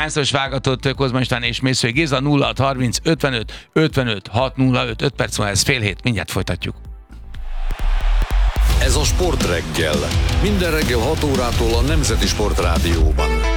hányszor vágatott Kozma István és Mészői Géza? 0630 55 55 605. 5 perc van, ez fél hét, mindjárt folytatjuk. Ez a Sportreggel. Minden reggel 6 órától a Nemzeti Sportrádióban.